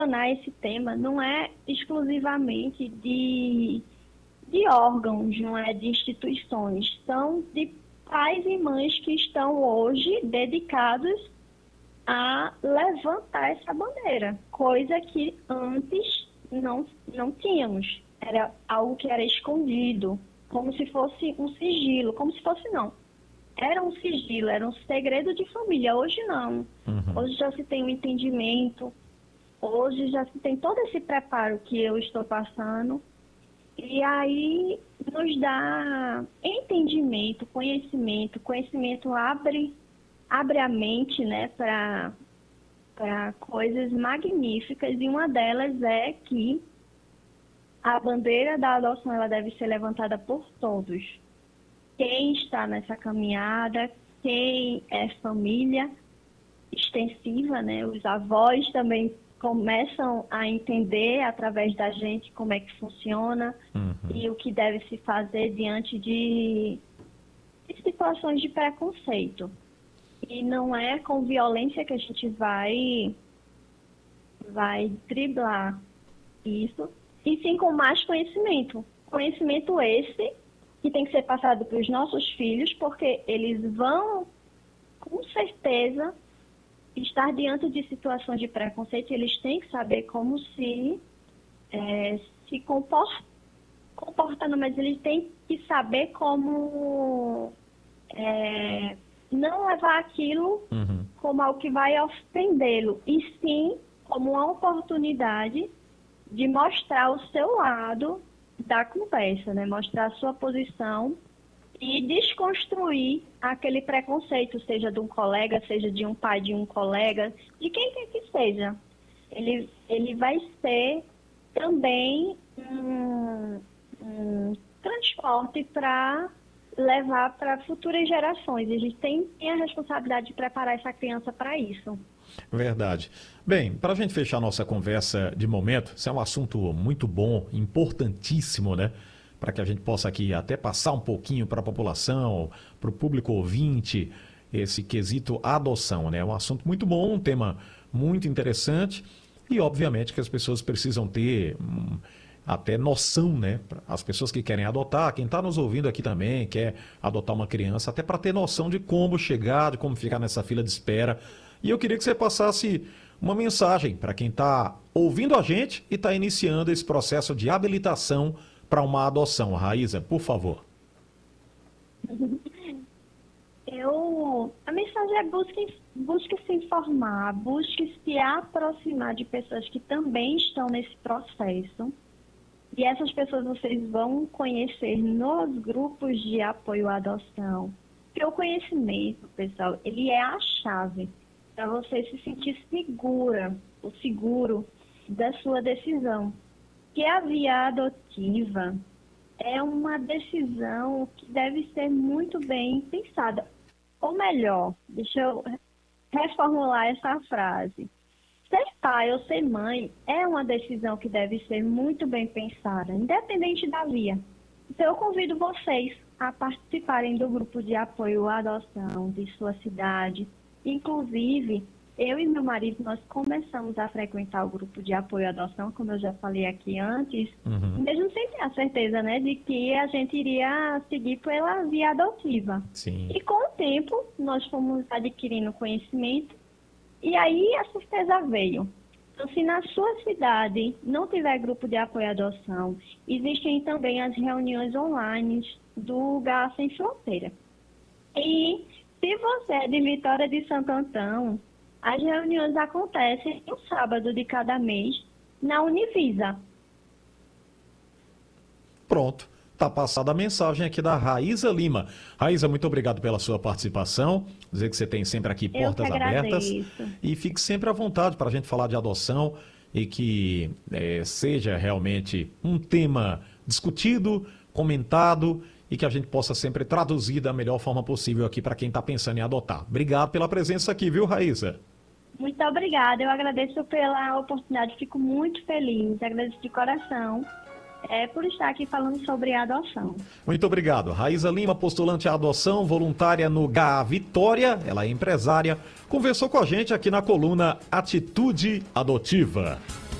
esse tema não é exclusivamente de órgãos, não é de instituições, são de pais e mães que estão hoje dedicados a levantar essa bandeira, coisa que antes não tínhamos. Era algo que era escondido, como se fosse um sigilo, como se fosse não. Era um sigilo, era um segredo de família. Hoje não. Hoje já se tem um entendimento, hoje já se tem todo esse preparo que eu estou passando. E aí nos dá entendimento, conhecimento. Conhecimento abre a mente, né, para coisas magníficas. E uma delas é que a bandeira da adoção ela deve ser levantada por todos. Quem está nessa caminhada, quem é família extensiva, né? Os avós também começam a entender através da gente como é que funciona e o que deve se fazer diante de situações de preconceito. E não é com violência que a gente vai driblar isso, e sim com mais conhecimento. Conhecimento esse que tem que ser passado para os nossos filhos, porque eles vão, com certeza, estar diante de situações de preconceito. Eles têm que saber como se comportar, não, mas eles têm que saber como não levar aquilo como algo que vai ofendê-lo, e sim como uma oportunidade de mostrar o seu lado da conversa, né? Mostrar a sua posição e desconstruir aquele preconceito, seja de um colega, seja de um pai de um colega, de quem quer que seja. Ele vai ser também um transporte para levar para futuras gerações. A gente tem a responsabilidade de preparar essa criança para isso. Verdade. Bem, para a gente fechar nossa conversa de momento, isso é um assunto muito bom, importantíssimo, né? Para que a gente possa aqui até passar um pouquinho para a população, para o público ouvinte, esse quesito adoção, né? É um assunto muito bom, um tema muito interessante e, obviamente, que as pessoas precisam ter até noção, né? As pessoas que querem adotar, quem está nos ouvindo aqui também, quer adotar uma criança, até para ter noção de como chegar, de como ficar nessa fila de espera. E eu queria que você passasse uma mensagem para quem está ouvindo a gente e está iniciando esse processo de habilitação para uma adoção. Raíza, por favor. A mensagem é busque se informar, busque se aproximar de pessoas que também estão nesse processo. E essas pessoas vocês vão conhecer nos grupos de apoio à adoção. Porque o conhecimento, pessoal, ele é a chave para você se sentir seguro da sua decisão. Que a via adotiva é uma decisão que deve ser muito bem pensada. Ou melhor, deixa eu reformular essa frase. Ser pai ou ser mãe é uma decisão que deve ser muito bem pensada, independente da via. Então, eu convido vocês a participarem do grupo de apoio à adoção de sua cidade. Inclusive, eu e meu marido, nós começamos a frequentar o grupo de apoio à adoção, como eu já falei aqui antes, mesmo sem ter a certeza, né, de que a gente iria seguir pela via adotiva. Sim. E com o tempo, nós fomos adquirindo conhecimento, e aí a certeza veio. Então, se na sua cidade não tiver grupo de apoio à adoção, existem também as reuniões online do GA Sem Fronteira. E se você é de Vitória de Santo Antão, as reuniões acontecem no sábado de cada mês na Univisa. Pronto. Está passada a mensagem aqui da Raíza Lima. Raíza, muito obrigado pela sua participação. Dizer que você tem sempre aqui portas abertas. E fique sempre à vontade para a gente falar de adoção e que seja realmente um tema discutido, comentado e que a gente possa sempre traduzir da melhor forma possível aqui para quem está pensando em adotar. Obrigado pela presença aqui, viu, Raíza? Muito obrigada. Eu agradeço pela oportunidade. Fico muito feliz. Agradeço de coração. Por estar aqui falando sobre a adoção. Muito obrigado. Raíza Lima, postulante à adoção, voluntária no GA Vitória, ela é empresária, conversou com a gente aqui na coluna Atitude Adotiva.